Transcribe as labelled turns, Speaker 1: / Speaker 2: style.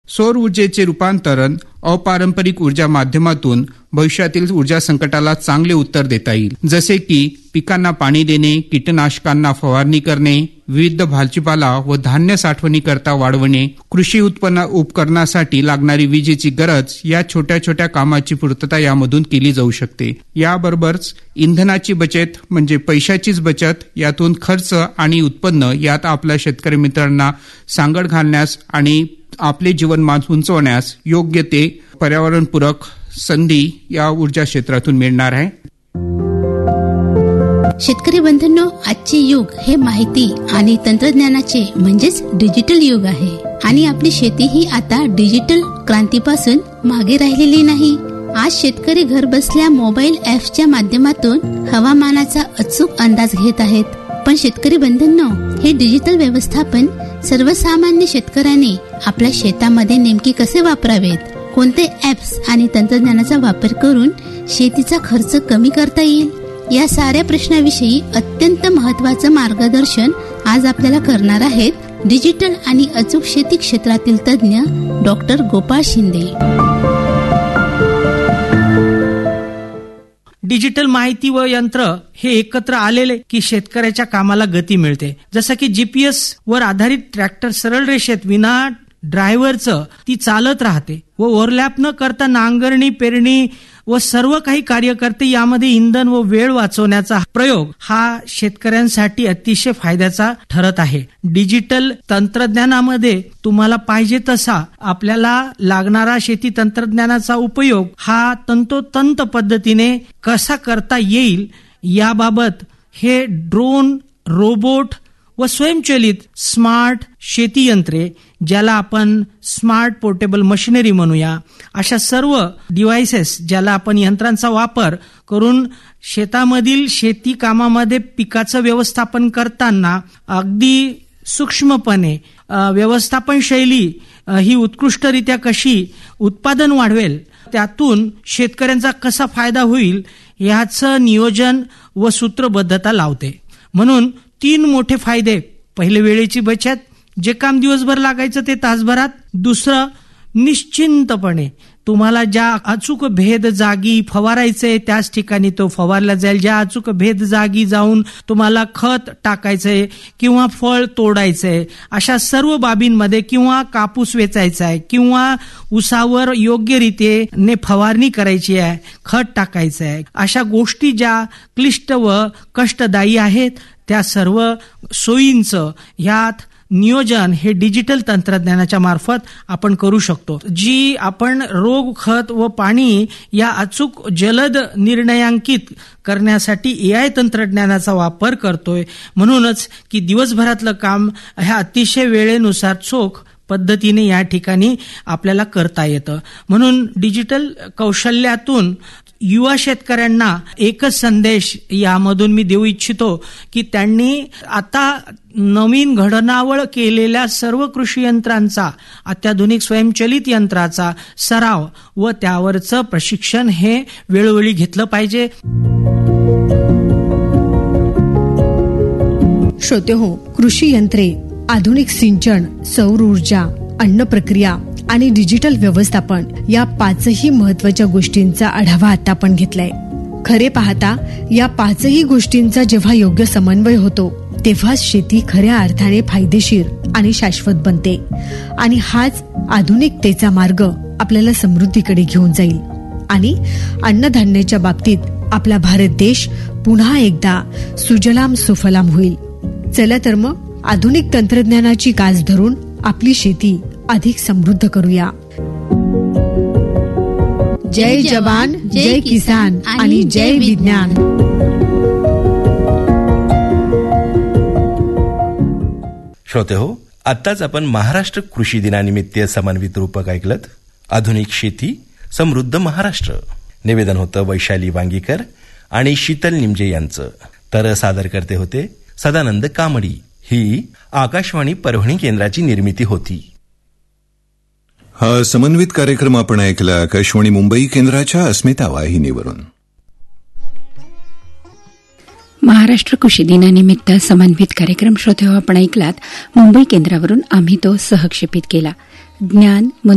Speaker 1: सौर ऊर्जेचे रूपांतरण अपारंपरिक ऊर्जा माध्यमातून भविष्यातील ऊर्जा संकटाला चांगले उत्तर देता येईल. जसे की पिकांना पाणी देणे, कीटकनाशकांना फवारणी करणे, विविध भाजीपाला व धान्य साठवणीकरता वाढवणे, कृषी उत्पन्न उपकरणासाठी लागणारी विजेची गरज या छोट्या छोट्या कामाची पूर्तता यामधून केली जाऊ शकते. याबरोबरच इंधनाची बचत म्हणजे पैशाचीच बचत, यातून खर्च आणि उत्पन्न यात आपल्या शेतकरी मित्रांना सांगड घालण्यास आणि आपले जीवनमान उंचवण्यास योग्य ते पर्यावरणपूरक संधी या ऊर्जा क्षेत्रातून मिळणार आहे.
Speaker 2: शेतकरी बंधूंनो, आजचे युग हे माहिती आणि तंत्रज्ञानाचे म्हणजेच डिजिटल युग आहे आणि आपली शेती ही आता डिजिटल क्रांतीपासून मागे राहिलेली नाही. आज शेतकरी घर बसल्या मोबाईल ॲप्सच्या माध्यमातून हवामानाचा अचूक अंदाज घेत आहेत. पण शेतकरी बंधूंनो, हे डिजिटल व्यवस्थापन सर्वसामान्य शेतकऱ्यांनी आपल्या शेतामध्ये नेमके कसे वापरावेत, कोणते ॲप्स आणि तंत्रज्ञानाचा वापर करून शेतीचा खर्च कमी करता येईल, या साऱ्या प्रश्नाविषयी अत्यंत महत्त्वाचं मार्गदर्शन आज आपल्याला करणार आहेत डिजिटल आणि अचूक शेती क्षेत्रातील तज्ज्ञ डॉक्टर गोपाळ शिंदे.
Speaker 3: डिजिटल माहिती व यंत्र हे एकत्र आलेले की शेतकऱ्याच्या कामाला गती मिळते. जसं की GPS वर आधारित ट्रॅक्टर सरळ रेषेत विना ड्रायव्हरचं ती चालत राहते व ओव्हरलॅप न करता नांगरणी, पेरणी व सर्व काही कार्य करते. यामध्ये इंधन व वेळ वाचवण्याचा प्रयोग हा शेतकऱ्यांसाठी अतिशय फायद्याचा ठरत आहे. डिजिटल तंत्रज्ञानामध्ये तुम्हाला पाहिजे तसा आपल्याला लागणारा शेती तंत्रज्ञानाचा उपयोग हा तंतोतंत पद्धतीने कसा करता येईल याबाबत हे ड्रोन, रोबोट व स्वयंचलित स्मार्ट शेती यंत्रे, ज्याला आपण स्मार्ट पोर्टेबल मशिनरी म्हणूया, अशा सर्व डिव्हाइसेस ज्याला आपण यंत्रांचा वापर करून शेतामधील शेती कामामध्ये पिकाचं व्यवस्थापन करताना अगदी सूक्ष्मपणे व्यवस्थापन शैली ही उत्कृष्टरित्या कशी उत्पादन वाढवेल, त्यातून शेतकऱ्यांचा कसा फायदा होईल याचं नियोजन व सूत्रबद्धता लावते. म्हणून 3 मोठे फायदे: पहिले, वेळेची बचत, जे काम दिवसभर लागायचं ते तासभरात. दुसरं, निश्चिंतपणे तुम्हाला ज्या अचूक भेद जागी फवारायचंय त्याच ठिकाणी तो फवारला जाईल. ज्या अचूक भेद जागी जाऊन तुम्हाला खत टाकायचंय किंवा फळ तोडायचंय, अशा सर्व बाबींमध्ये, किंवा कापूस वेचायचा आहे किंवा ऊसावर योग्य रीतीने फवारणी करायची आहे, खत टाकायचं आहे, अशा गोष्टी ज्या क्लिष्ट व कष्टदायी आहेत त्या सर्व सोयींचं ह्यात नियोजन हे डिजिटल तंत्रज्ञानाच्या मार्फत आपण करू शकतो. जी आपण रोग, खत व पाणी या अचूक जलद निर्णयांकित करण्यासाठी AI तंत्रज्ञानाचा वापर करतोय. म्हणूनच की दिवसभरातलं काम ह्या अतिशय वेळेनुसार चोख पद्धतीने या ठिकाणी आपल्याला करता येतं. म्हणून डिजिटल कौशल्यातून युवा शेतकऱ्यांना एकच संदेश यामधून मी देऊ इच्छितो की त्यांनी आता नवीन घडणावळ केलेल्या सर्व कृषी यंत्रांचा, अत्याधुनिक स्वयंचलित यंत्राचा सराव व त्यावरचं प्रशिक्षण हे वेळोवेळी घेतलं पाहिजे.
Speaker 4: श्रोतेहो, कृषी यंत्रे, आधुनिक सिंचन, सौर ऊर्जा, अन्न प्रक्रिया आणि डिजिटल व्यवस्थापन या 5ही महत्वाच्या गोष्टींचा आढावा आता आपण घेतलाय. खरे पाहता या 5ही गोष्टींचा जेव्हा योग्य समन्वय होतो तेव्हाच शेती खऱ्या अर्थाने फायदेशीर आणि शाश्वत बनते आणि हाच आधुनिकतेचा मार्ग आपल्याला समृद्धीकडे घेऊन जाईल आणि अन्नधान्याच्या बाबतीत आपला भारत देश पुन्हा एकदा सुजलाम सुफलाम होईल. चला तर मग आधुनिक तंत्रज्ञानाची कास धरून आपली शेती अधिक समृद्ध करूया. जय जवान, जय किसान आणि जय विज्ञान.
Speaker 5: श्रोतेहो, आत्ताच आपण महाराष्ट्र कृषी दिनानिमित्त समन्वित रूपक ऐकलत. आधुनिक शेती समृद्ध महाराष्ट्र. निवेदन होतं वैशाली वांगीकर आणि शीतल निमजे यांचं. तर सादर करते होते सदानंद कामडी. ही आकाशवाणी परभणी केंद्राची निर्मिती होती.
Speaker 6: हा समन्वित कार्यक्रम आपण ऐकला आकाशवाणी मुंबई केंद्राच्या अस्मिता वाहिनीवरून.
Speaker 7: महाराष्ट्र कृषी दिनानिमित्त समन्वित कार्यक्रम श्रोते आपण ऐकलात मुंबई केंद्रावरून. आम्ही तो सहक्षेपित केला. ज्ञान